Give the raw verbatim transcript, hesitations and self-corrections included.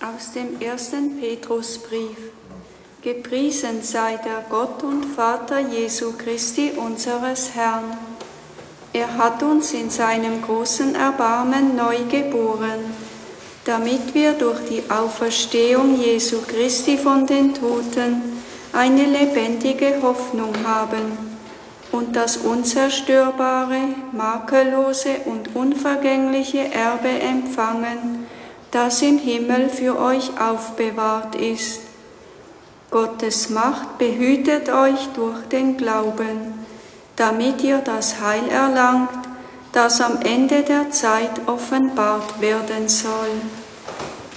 Aus dem ersten Petrusbrief. Gepriesen sei der Gott und Vater Jesu Christi, unseres Herrn. Er hat uns in seinem großen Erbarmen neu geboren, damit wir durch die Auferstehung Jesu Christi von den Toten eine lebendige Hoffnung haben und das unzerstörbare, makellose und unvergängliche Erbe empfangen, das im Himmel für euch aufbewahrt ist. Gottes Macht behütet euch durch den Glauben, damit ihr das Heil erlangt, das am Ende der Zeit offenbart werden soll.